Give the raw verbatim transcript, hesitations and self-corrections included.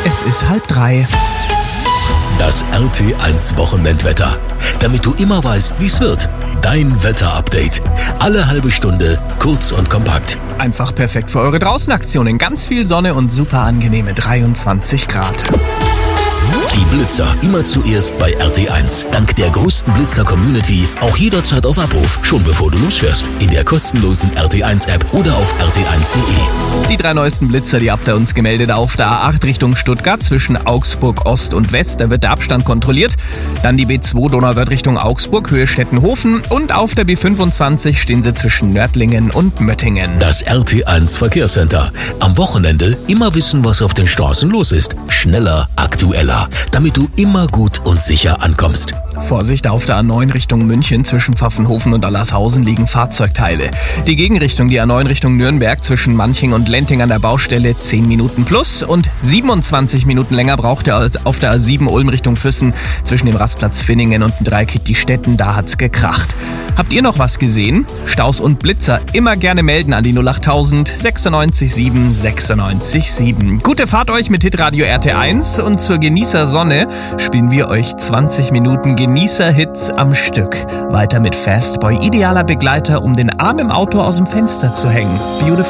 Es ist halb drei. Das R T eins Wochenendwetter. Damit du immer weißt, wie es wird. Dein Wetterupdate. Alle halbe Stunde, kurz und kompakt. Einfach perfekt für eure Draußenaktionen. Ganz viel Sonne und super angenehme dreiundzwanzig Grad. Die Blitzer immer zuerst bei R T eins. Dank der größten Blitzer-Community auch jederzeit auf Abruf, schon bevor du losfährst. In der kostenlosen R T eins App oder auf r t eins punkt de. Die drei neuesten Blitzer, die habt ihr uns gemeldet auf der A acht Richtung Stuttgart zwischen Augsburg Ost und West. Da wird der Abstand kontrolliert. Dann die B zwei Donauwörth Richtung Augsburg, Höhe Stettenhofen. Und auf der B fünfundzwanzig stehen sie zwischen Nördlingen und Möttingen. Das R T eins Verkehrscenter. Am Wochenende immer wissen, was auf den Straßen los ist. Schneller, aktueller, damit du immer gut und sicher ankommst. Vorsicht, auf der A neun Richtung München zwischen Pfaffenhofen und Allershausen liegen Fahrzeugteile. Die Gegenrichtung, die A neun Richtung Nürnberg zwischen Manching und Lenting an der Baustelle zehn Minuten plus und siebenundzwanzig Minuten länger braucht ihr als auf der A sieben Ulm Richtung Füssen zwischen dem Rastplatz Finningen und dem Dreieck die Städten, da hat's gekracht. Habt ihr noch was gesehen? Staus und Blitzer immer gerne melden an die null achttausend sechsundneunzig sieben sechsundneunzig sieben. Gute Fahrt euch mit Hitradio R T eins und zur Genießersonne spielen wir euch zwanzig Minuten Genießerhits am Stück. Weiter mit Fastboy, idealer Begleiter, um den Arm im Auto aus dem Fenster zu hängen. Beautiful.